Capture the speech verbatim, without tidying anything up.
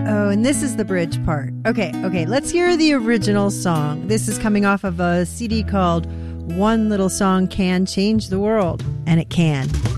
Oh, and this is the bridge part. Okay, okay, let's hear the original song. This is coming off of a C D called One Little Song Can Change the World, and it can.